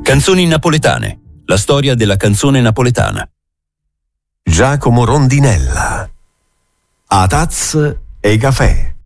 Canzoni napoletane. La storia della canzone napoletana. Giacomo Rondinella. A tazze e caffè.